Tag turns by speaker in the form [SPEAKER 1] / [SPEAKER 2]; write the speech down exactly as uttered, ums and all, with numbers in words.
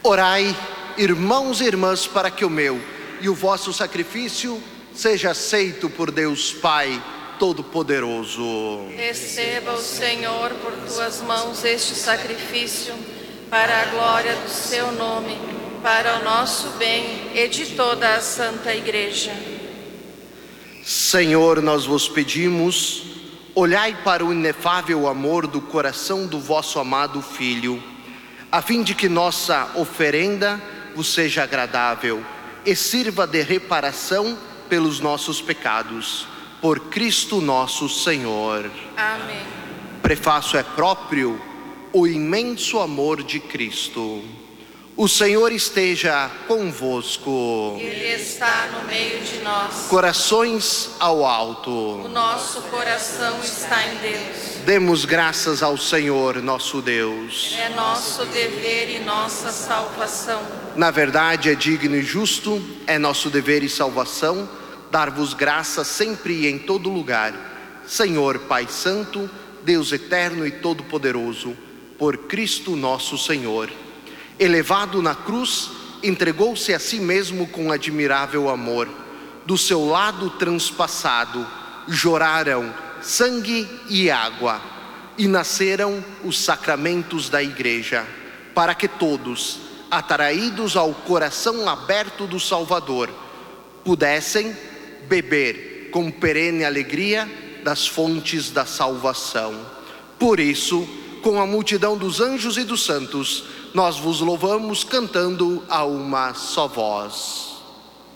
[SPEAKER 1] Orai, irmãos e irmãs, para que o meu e o vosso sacrifício seja aceito por Deus Pai Todo-Poderoso.
[SPEAKER 2] Receba o Senhor por tuas mãos este sacrifício, para a glória do seu nome, para o nosso bem e de toda a Santa Igreja.
[SPEAKER 1] Senhor, nós vos pedimos, olhai para o inefável amor do coração do vosso amado Filho, a fim de que nossa oferenda vos seja agradável e sirva de reparação pelos nossos pecados. Por Cristo nosso Senhor.
[SPEAKER 2] Amém.
[SPEAKER 1] Prefácio é próprio, o imenso amor de Cristo. O Senhor esteja convosco.
[SPEAKER 2] Ele está no meio de nós.
[SPEAKER 1] Corações ao alto.
[SPEAKER 2] O nosso coração está em Deus.
[SPEAKER 1] Demos graças ao Senhor nosso Deus.
[SPEAKER 2] É nosso dever e nossa salvação.
[SPEAKER 1] Na verdade, é digno e justo, é nosso dever e salvação, dar-vos graça sempre e em todo lugar, Senhor Pai Santo, Deus eterno e todo-poderoso, por Cristo nosso Senhor. Elevado na cruz, entregou-se a si mesmo com admirável amor. Do seu lado transpassado, jorraram sangue e água, e nasceram os sacramentos da Igreja, para que todos, atraídos ao coração aberto do Salvador, pudessem beber com perene alegria das fontes da salvação. Por isso, com a multidão dos anjos e dos santos, nós vos louvamos cantando a uma só voz.